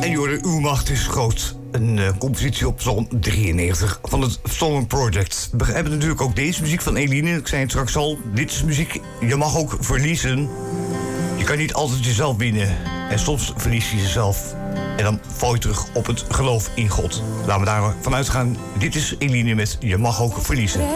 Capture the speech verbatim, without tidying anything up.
Uw macht is groot. Een uh, compositie op Psalm drieënnegentig van het Psalm Project. We hebben natuurlijk ook deze muziek van Eline. Ik zei het straks al, dit is muziek, je mag ook verliezen. Je kan niet altijd jezelf winnen. En soms verlies je jezelf. En dan val je terug op het geloof in God. Laten we daar vanuit gaan. Dit is Eline met Je mag ook verliezen.